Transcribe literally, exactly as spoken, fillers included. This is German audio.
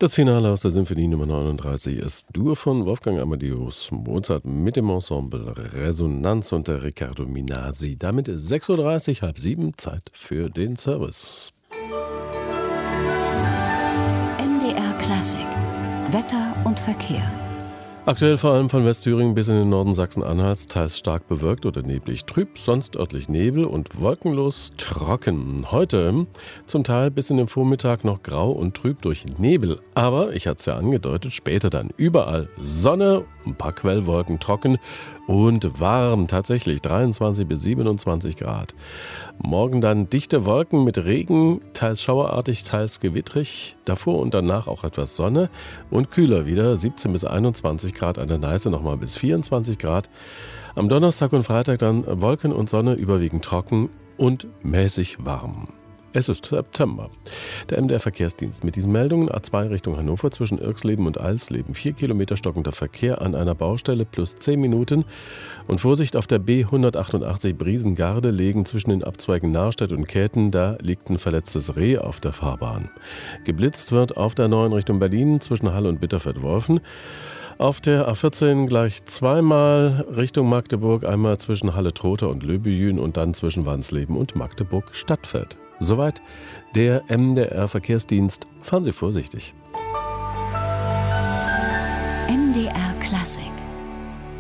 Das Finale aus der Symphonie Nummer neununddreißig ist Dur von Wolfgang Amadeus Mozart mit dem Ensemble Resonanz unter Riccardo Minasi. Damit ist sechs Uhr dreißig, halb sieben, Zeit für den Service. M D R Klassik. Wetter und Verkehr. Aktuell vor allem von Westthüringen bis in den Norden Sachsen-Anhalts, teils stark bewölkt oder neblig trüb, sonst örtlich Nebel und wolkenlos trocken. Heute zum Teil bis in den Vormittag noch grau und trüb durch Nebel, aber, ich hatte es ja angedeutet, später dann überall Sonne, ein paar Quellwolken trocken und warm, tatsächlich dreiundzwanzig bis siebenundzwanzig Grad. Morgen dann dichte Wolken mit Regen, teils schauerartig, teils gewittrig, davor und danach auch etwas Sonne und kühler wieder, siebzehn bis einundzwanzig Grad an der Neiße, nochmal bis vierundzwanzig Grad. Am Donnerstag und Freitag dann Wolken und Sonne, überwiegend trocken und mäßig warm. Es ist September. Der M D R Verkehrsdienst mit diesen Meldungen: A zwei Richtung Hannover zwischen Irxleben und Alsleben. vier Kilometer stockender Verkehr an einer Baustelle plus zehn Minuten. Und Vorsicht auf der B hundertachtundachtzig Briesengarde legen zwischen den Abzweigen Nahrstedt und Käthen. Da liegt ein verletztes Reh auf der Fahrbahn. Geblitzt wird auf der neun Richtung Berlin zwischen Halle und Bitterfeld-Wolfen. Auf der A vierzehn gleich zweimal Richtung Magdeburg, einmal zwischen Halle-Trotha und Löbejün und dann zwischen Wansleben und Magdeburg-Stadtfeld. Soweit der M D R Verkehrsdienst. Fahren Sie vorsichtig. M D R Klassik.